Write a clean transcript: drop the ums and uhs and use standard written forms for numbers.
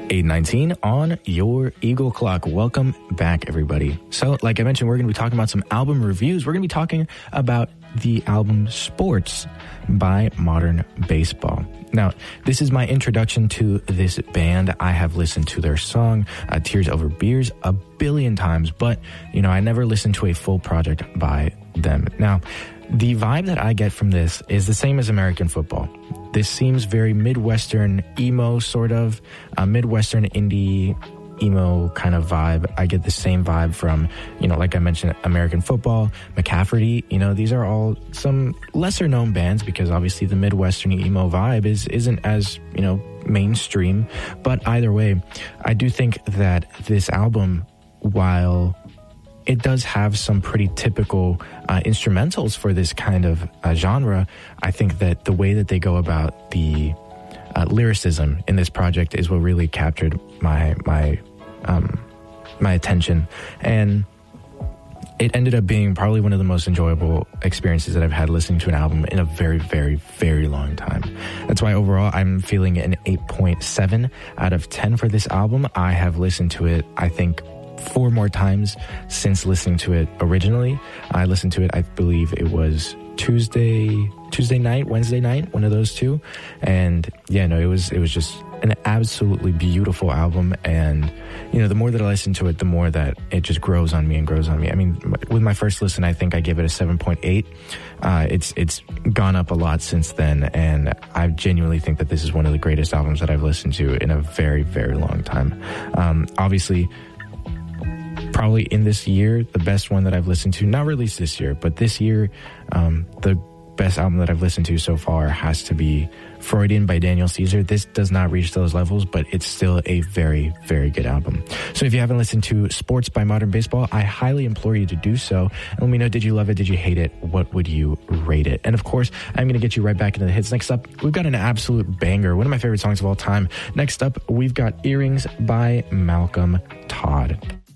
8:19 on your Eagle Clock. Welcome back, everybody. So, like I mentioned, we're going to be talking about some album reviews. We're going to be talking about the album Sports by Modern Baseball. Now, this is my introduction to this band. I have listened to their song, Tears Over Beers, a billion times, but, I never listened to a full project by them. Now, the vibe that I get from this is the same as American Football. This seems very Midwestern emo, sort of, Midwestern indie emo kind of vibe. I get the same vibe from, like I mentioned, American Football, McCafferty. These are all some lesser known bands because obviously the Midwestern emo vibe isn't as, mainstream. But either way, I do think that this album, while it does have some pretty typical instrumentals for this kind of genre, I think that the way that they go about the lyricism in this project is what really captured my attention, and it ended up being probably one of the most enjoyable experiences that I've had listening to an album in a very, very, very long time. That's why overall I'm feeling an 8.7 out of 10 for this album. I have listened to it, I think, 4 more times since listening to it originally. I listened to it, I believe it was Tuesday night, Wednesday night, one of those two. And it was just an absolutely beautiful album. And, the more that I listen to it, the more that it just grows on me and grows on me. I mean, with my first listen, I think I gave it a 7.8. It's gone up a lot since then. And I genuinely think that this is one of the greatest albums that I've listened to in a very, very long time. Obviously, probably in this year, the best one that I've listened to, not released this year, but this year, the best album that I've listened to so far has to be Freudian by Daniel Caesar. This does not reach those levels, but it's still a very, very good album. So if you haven't listened to Sports by Modern Baseball, I highly implore you to do so. And let me know, did you love it? Did you hate it? What would you rate it? And of course, I'm going to get you right back into the hits. Next up, we've got an absolute banger, one of my favorite songs of all time. Next up, we've got Earrings by Malcolm Todd.